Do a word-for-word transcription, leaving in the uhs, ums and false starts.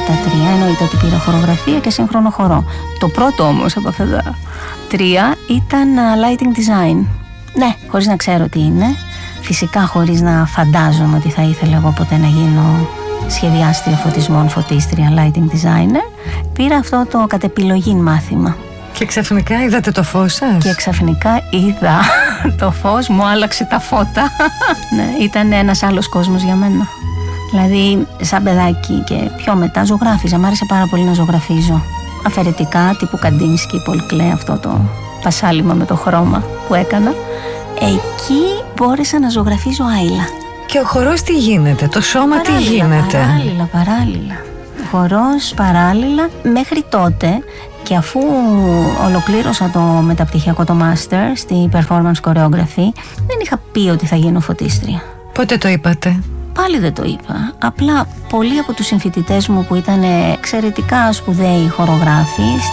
τα τρία. Εννοείται ότι πήρα χορογραφία και σύγχρονο χορό. Το πρώτο όμως από αυτά τα τρία ήταν lighting design. Ναι, χωρίς να ξέρω τι είναι. Φυσικά χωρίς να φαντάζομαι ότι θα ήθελα εγώ ποτέ να γίνω σχεδιάστρια φωτισμών, φωτίστρια, lighting designer. Πήρα αυτό το κατ' επιλογή μάθημα. Και ξαφνικά είδατε το φως σας. Και ξαφνικά είδα το φως, μου άλλαξε τα φώτα. Ναι, ήταν ένας άλλος κόσμος για μένα. Δηλαδή, σαν παιδάκι και πιο μετά ζωγράφιζα. Μ' άρεσε πάρα πολύ να ζωγραφίζω. Αφαιρετικά, τύπου Καντίνσκι, Πολ Κλέ, αυτό το πασάλιμα με το χρώμα που έκανα. Εκεί μπόρεσα να ζωγραφίζω άειλα. Και ο χορός τι γίνεται, το σώμα παράλληλα, τι γίνεται. Παράλληλα, παράλληλα. Ο χορός παράλληλα μέχρι τότε. Και αφού ολοκλήρωσα το μεταπτυχιακό το master στη performance choreography, δεν είχα πει ότι θα γίνω φωτίστρια. Πότε το είπατε? Πάλι δεν το είπα. Απλά πολλοί από τους συμφοιτητές μου που ήταν εξαιρετικά σπουδαίοι χορογράφοι